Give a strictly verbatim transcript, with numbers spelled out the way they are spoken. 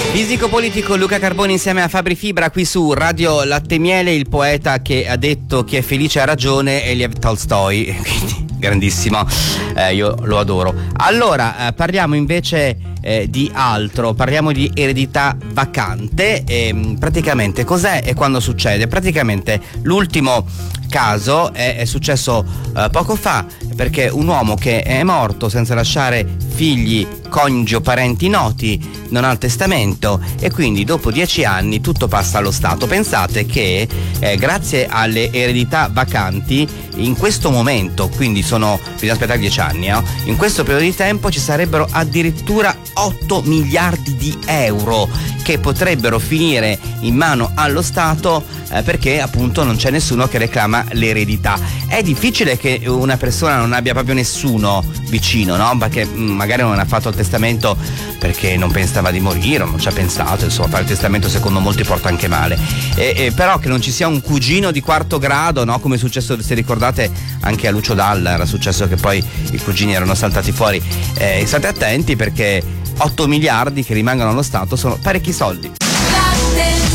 Fisico politico Luca Carboni insieme a Fabri Fibra qui su Radio Latte Miele, il poeta che ha detto chi è felice ha ragione è Lev Tolstoi, quindi grandissimo, eh, io lo adoro. Allora eh, parliamo invece eh, di altro, parliamo di eredità vacante. E, praticamente cos'è e quando succede? Praticamente l'ultimo caso è, è successo eh, poco fa, perché un uomo che è morto senza lasciare figli, coniugi o parenti noti non ha il testamento e quindi dopo dieci anni tutto passa allo Stato. Pensate che eh, grazie alle eredità vacanti in questo momento, quindi sono, bisogna aspettare dieci anni, no? In questo periodo di tempo ci sarebbero addirittura otto miliardi di euro che potrebbero finire in mano allo Stato eh, perché appunto non c'è nessuno che reclama l'eredità. È difficile che una persona non abbia proprio nessuno vicino, no? Perché mh, magari non ha fatto il testamento perché non pensava di morire o non ci ha pensato, insomma fare il testamento secondo molti porta anche male, e, e, però che non ci sia un cugino di quarto grado, no? Come è successo, se ricordate, anche a Lucio Dalla era successo che poi i cugini erano saltati fuori. Eh, state attenti perché otto miliardi che rimangono allo Stato sono parecchi soldi.